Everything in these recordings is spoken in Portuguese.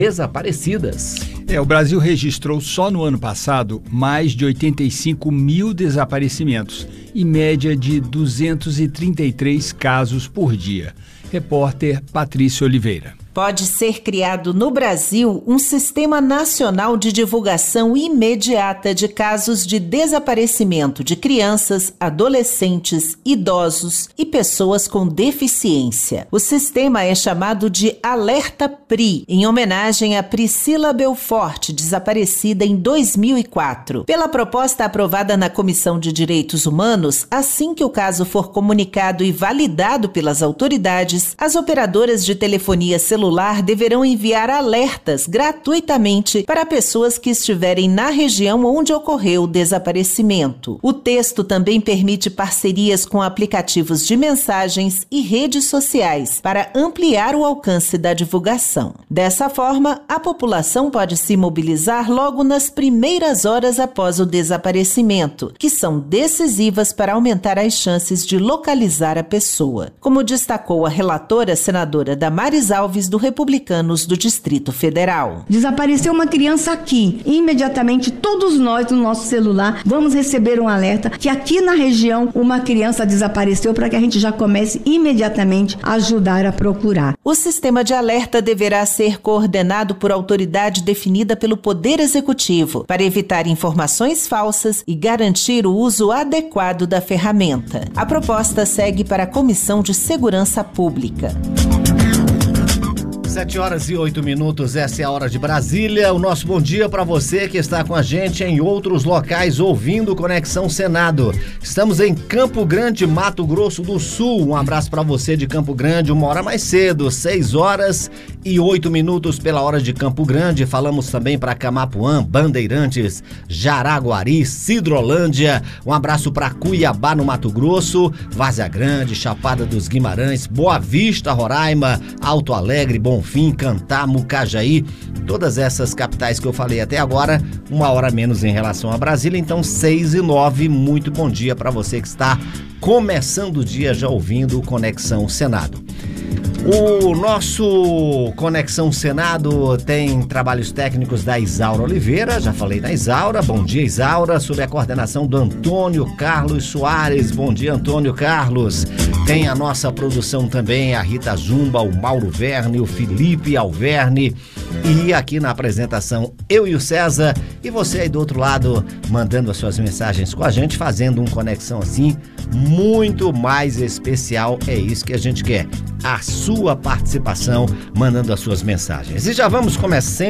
desaparecidas. O Brasil registrou só no ano passado mais de 85 mil desaparecimentos, em média de 233 casos por dia. Repórter Patrícia Oliveira. Pode ser criado no Brasil um sistema nacional de divulgação imediata de casos de desaparecimento de crianças, adolescentes, idosos e pessoas com deficiência. O sistema é chamado de Alerta PRI, em homenagem a Priscila Belfort, desaparecida em 2004. Pela proposta aprovada na Comissão de Direitos Humanos, assim que o caso for comunicado e validado pelas autoridades, as operadoras de telefonia celular deverão enviar alertas gratuitamente para pessoas que estiverem na região onde ocorreu o desaparecimento. O texto também permite parcerias com aplicativos de mensagens e redes sociais para ampliar o alcance da divulgação. Dessa forma, a população pode se mobilizar logo nas primeiras horas após o desaparecimento, que são decisivas para aumentar as chances de localizar a pessoa. Como destacou a relatora senadora Damares Alves, do Republicanos do Distrito Federal. Desapareceu uma criança aqui. Imediatamente, todos nós, no nosso celular, vamos receber um alerta que aqui na região uma criança desapareceu, para que a gente já comece imediatamente a ajudar a procurar. O sistema de alerta deverá ser coordenado por autoridade definida pelo Poder Executivo, para evitar informações falsas e garantir o uso adequado da ferramenta. A proposta segue para a Comissão de Segurança Pública. 7h08, essa é a hora de Brasília. O nosso bom dia para você que está com a gente em outros locais ouvindo Conexão Senado. Estamos em Campo Grande, Mato Grosso do Sul. Um abraço para você de Campo Grande, 1 hora mais cedo, 6h08 pela hora de Campo Grande. Falamos também para Camapuã, Bandeirantes, Jaraguari, Sidrolândia. Um abraço para Cuiabá, no Mato Grosso, Várzea Grande, Chapada dos Guimarães, Boa Vista, Roraima, Alto Alegre, Bonfim, Cantá, Mucajaí, todas essas capitais que eu falei até agora, 1 hora menos em relação a Brasília, então 6h09, muito bom dia para você que está começando o dia já ouvindo o Conexão Senado. O nosso Conexão Senado tem trabalhos técnicos da Isaura Oliveira, já falei da Isaura, bom dia Isaura, sob a coordenação do Antônio Carlos Soares, bom dia Antônio Carlos. Tem a nossa produção também, a Rita Zumba, o Mauro Verne, o Felipe Alverne, e aqui na apresentação eu e o César, e você aí do outro lado mandando as suas mensagens com a gente, fazendo um Conexão assim muito mais especial, é isso que a gente quer, a sua participação, mandando as suas mensagens. E já vamos começar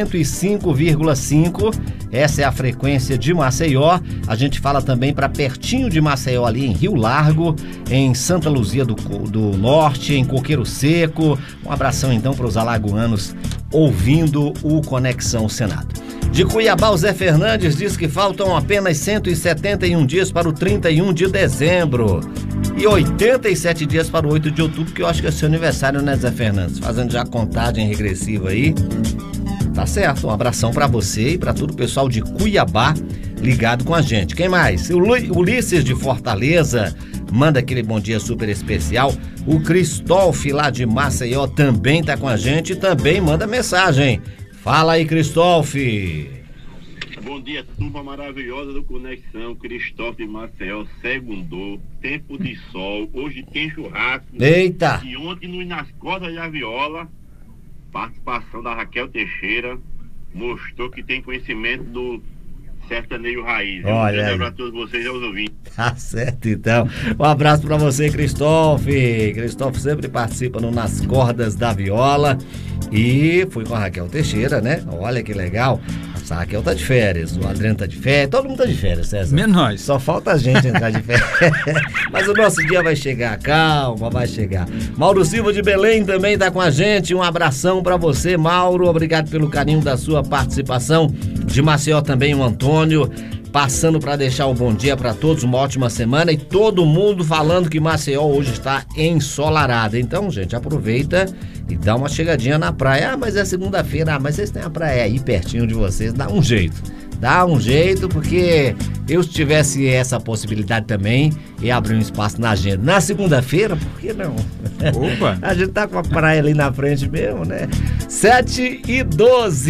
105,5, essa é a frequência de Maceió. A gente fala também para pertinho de Maceió, ali em Rio Largo, em Santa Luzia do Norte, em Coqueiro Seco. Um abração então para os alagoanos ouvindo o Conexão Senado. De Cuiabá, o Zé Fernandes diz que faltam apenas 171 dias para o 31 de dezembro e 87 dias para o 8 de outubro, que eu acho que é seu aniversário, né, Zé Fernandes? Fazendo já a contagem regressiva aí. Tá certo, um abração para você e para todo o pessoal de Cuiabá ligado com a gente. Quem mais? O Ulisses de Fortaleza manda aquele bom dia super especial. O Cristófe lá de Maceió também tá com a gente e também manda mensagem. Fala aí, Cristófe. Bom dia, turma maravilhosa do Conexão. Cristófe Maceió, segundou, tempo de sol. Hoje tem churrasco. Eita! E ontem, no Nas Cordas da Viola, participação da Raquel Teixeira, mostrou que tem conhecimento do sertanejo raiz. Olha aí. Um abraço a todos vocês e aos ouvintes. Tá certo, então. Um abraço pra você, Cristófe. Cristófe sempre participa no Nas Cordas da Viola. E fui com a Raquel Teixeira, né? Olha que legal. A Raquel tá de férias, o Adriano tá de férias, todo mundo tá de férias, César. Menos nós. Só falta a gente entrar de férias. Mas o nosso dia vai chegar, calma, vai chegar. Mauro Silva de Belém também tá com a gente. Um abração pra você, Mauro. Obrigado pelo carinho da sua participação. De Maceió também o Antônio, passando para deixar um bom dia para todos, uma ótima semana, e todo mundo falando que Maceió hoje está ensolarada. Então, gente, aproveita e dá uma chegadinha na praia. Ah, mas é segunda-feira, mas vocês têm a praia aí pertinho de vocês, dá um jeito. Dá um jeito, porque eu, se tivesse essa possibilidade também, ia abrir um espaço na agenda. Na segunda-feira, por que não? Opa! A gente tá com a praia ali na frente mesmo, né? 7h12.